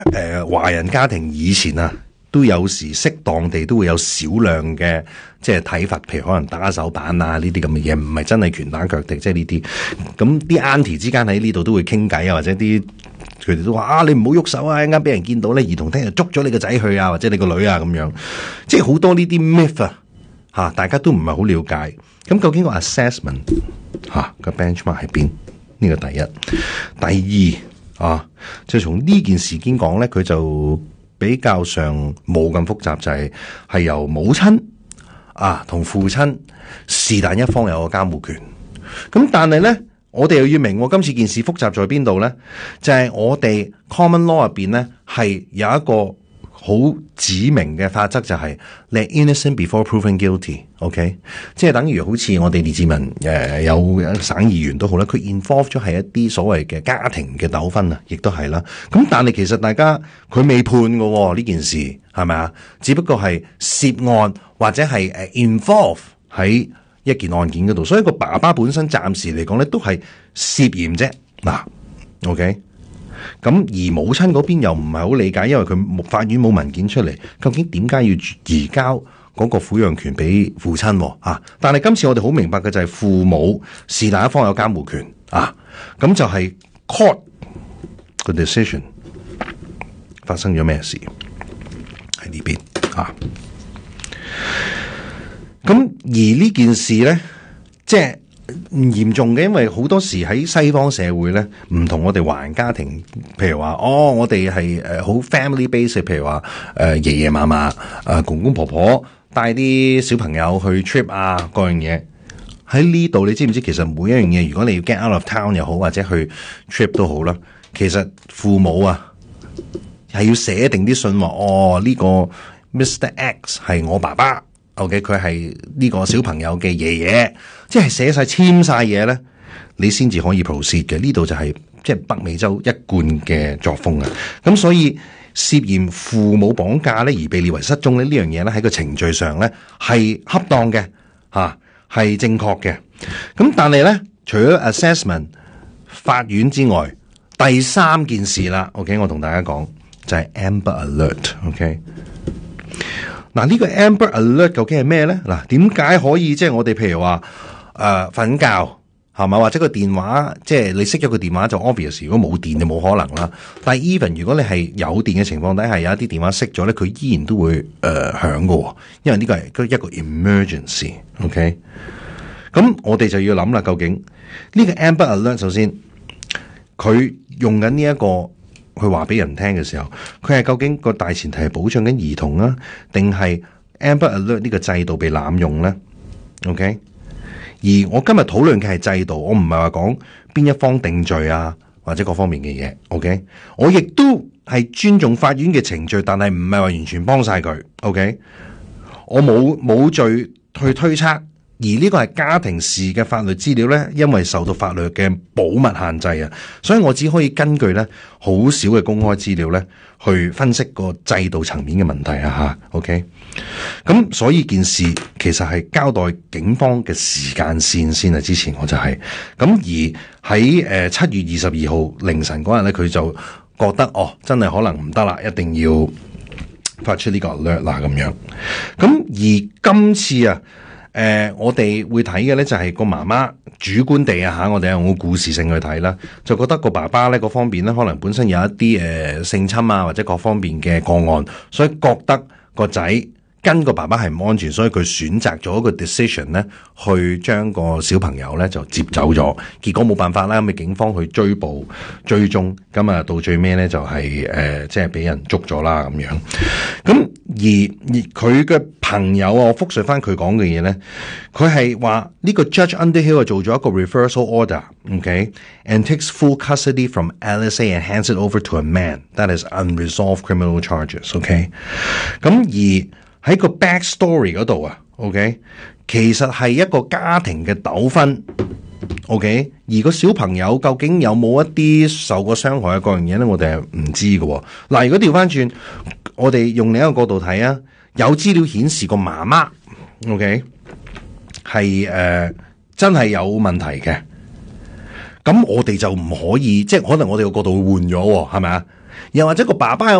華人家庭以前啊，都有時適當地都會有少量嘅即係體罰，譬如可能打手板啊呢啲咁嘅嘢，唔係真係拳打腳踢，即係呢啲。咁啲 auntie 之間喺呢度都會傾偈啊，或者啲佢哋都話啊，你唔好喐手啊，一陣間俾人見到咧，兒童廳就捉咗你個仔去啊，或者你個女啊咁樣。即係好多呢啲 myth 啊，大家都唔係好了解。咁究竟個 assessment 個 benchmark 喺邊？呢個第一，第二就從呢件事件講咧，佢就比較上冇咁複雜，就係由母親同父親是但一方有個監護權。咁但係咧，我哋又要明今次件事複雜在邊度咧？就係我哋 common law 入邊咧係有一個好指明嘅法則，就係 let innocent before proven guilty。OK， 即係等於好似我哋列治文有省議員都好啦，佢 involve 咗係一啲所謂嘅家庭嘅糾紛啊，亦都係啦。咁但係其實大家佢未判㗎呢件事係咪啊？只不過係涉案或者係involve 喺一件案件嗰度，所以個爸爸本身暫時嚟講咧都係涉嫌啫。OK。咁而母親嗰邊又唔係好理解，因為佢法院冇文件出嚟，究竟點解要移交嗰個撫養權俾父親但係今次我哋好明白嘅就係父母是哪一方有監護權咁就係 court 個 decision 發生咗咩事喺呢邊咁而呢件事咧，即係唔嚴重嘅，因為好多時喺西方社會咧，唔同我哋華人家庭，譬如話我哋係好 family base， 譬如話爺爺嫲嫲、公公婆婆帶啲小朋友去 trip 各樣嘢喺呢度，你知唔知其實每一樣嘢，如果你要 get out of town 又好，或者去 trip 都好啦，其實父母係要寫定啲信話呢個 Mr. X 係我爸爸。OK， 佢係呢個小朋友嘅爺爺，即係寫晒簽晒嘢咧，你先至可以 proceed 嘅。呢度就係即係北美洲一貫嘅作風啊。咁所以涉嫌父母綁架咧而被列為失蹤咧，呢樣嘢咧喺個程序上咧係恰當嘅係正確嘅。咁但係咧，除咗 assessment 法院之外，第三件事啦 ，OK， 我同大家講就係 Amber Alert，OK。嗱，呢個 Amber Alert 究竟係咩咧？嗱，點解可以即係我哋譬如話瞓覺係嘛，或者個電話即係你熄咗個電話就 obvious， 如果冇電就冇可能啦。但係 even 如果你係有電嘅情況底下，有一啲電話熄咗咧，佢依然都會響㗎，因為呢個係一個 emergency。OK， 咁我哋就要諗啦，究竟呢個 Amber Alert 首先佢用緊呢一個。佢話俾人聽嘅時候，佢係究竟個大前提係保障緊兒童啊，定係 Amber Alert 呢個制度被濫用咧 ？OK， 而我今日討論嘅係制度，我唔係話講邊一方定罪啊，或者各方面嘅嘢。OK， 我亦都係尊重法院嘅程序，但係唔係話完全幫晒佢。OK， 我冇罪去推測。而呢個係家庭事嘅法律資料咧，因為受到法律嘅保密限制啊，所以我只可以根據咧好少嘅公開資料咧去分析個制度層面嘅問題啊吓 OK， 咁所以件事其實係交代警方嘅時間線先啊，之前我就係咁而喺7月22號凌晨嗰日咧，佢就覺得真係可能唔得啦，一定要發出呢個 alert 啦咁樣。咁而今次我哋會睇嘅咧就係個媽媽主觀地我哋用個故事性去睇啦，就覺得個爸爸咧嗰方面咧可能本身有一啲性侵或者各方面嘅個案，所以覺得個仔跟個爸爸係唔安全，所以佢選擇咗一個 decision 咧，去將個小朋友咧就接走咗。結果冇辦法啦，咁警方去追捕追蹤，咁啊到最尾咧就係即係俾人捉咗啦咁樣。咁而佢嘅朋友我複述翻佢講嘅嘢咧，佢係話呢個 Judge Underhill 做咗一個 reversal order，OK，and takes full custody from LSA and hands it over to a man that is unresolved criminal charges，OK， 咁而喺個 backstory 嗰度OK， 其實係一個家庭嘅糾紛 ，OK， 而個小朋友究竟有冇一啲受過傷害嘅各樣嘢咧，我哋係唔知嘅。嗱，如果調翻轉，我哋用另一個角度睇有資料顯示個媽媽 ，OK， 係真係有問題嘅，咁我哋就唔可以，即係可能我哋個角度會換咗，係咪啊？ 又或者個爸爸